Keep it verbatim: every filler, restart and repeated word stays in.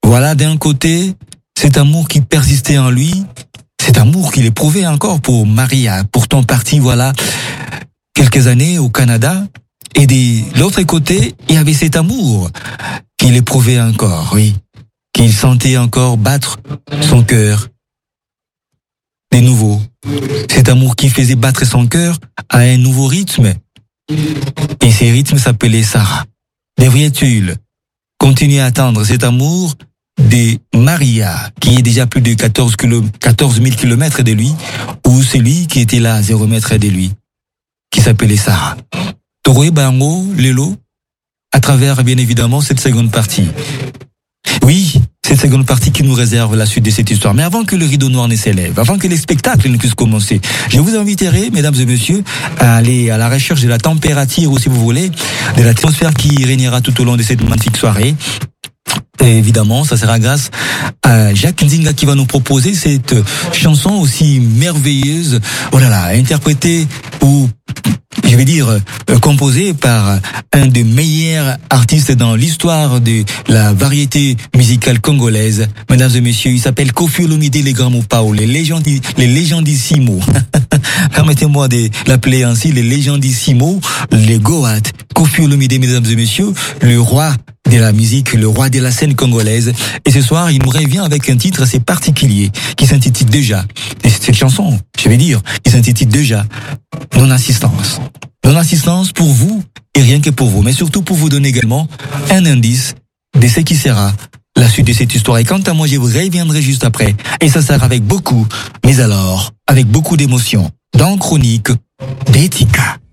Voilà, d'un côté, cet amour qui persistait en lui, cet amour qu'il éprouvait encore pour Maria, pourtant parti, voilà, quelques années au Canada. Et de l'autre côté, il y avait cet amour qu'il éprouvait encore, oui, qu'il sentait encore battre son cœur de nouveau. Cet amour qui faisait battre son cœur à un nouveau rythme. Et ces rythmes s'appelaient Sarah. Devrais-tu continuer à attendre cet amour de Maria, qui est déjà plus de quatorze mille kilomètres de lui, ou celui qui était là à zéro mètre de lui, qui s'appelait Sarah. Toroé Bango, Lelo, à travers bien évidemment cette seconde partie. Oui, cette seconde partie qui nous réserve la suite de cette histoire. Mais avant que le rideau noir ne s'élève, avant que les spectacles ne puissent commencer, je vous inviterai, mesdames et messieurs, à aller à la recherche de la température, ou si vous voulez, de l'atmosphère qui régnera tout au long de cette magnifique soirée. Et évidemment, ça sera grâce à Jacques Nzinga qui va nous proposer cette chanson aussi merveilleuse, oh là là, interprétée ou je vais dire, euh, composé par un des meilleurs artistes dans l'histoire de la variété musicale congolaise. Mesdames et messieurs, il s'appelle Koffi Olomide Les Grands Pao, les légendi, les légendissimos. Permettez-moi de l'appeler ainsi, les légendissimos, les Goat. Koffi Olomide, mesdames et messieurs, le roi de la musique, le roi de la scène congolaise. Et ce soir, il nous revient avec un titre assez particulier qui s'intitule déjà, et cette chanson, je vais dire, qui s'intitule déjà Non-assistance. Non-assistance pour vous et rien que pour vous, mais surtout pour vous donner également un indice de ce qui sera la suite de cette histoire. Et quant à moi, je vous reviendrai juste après. Et ça sera avec beaucoup, mais alors, avec beaucoup d'émotion, dans Chronique d'Etika.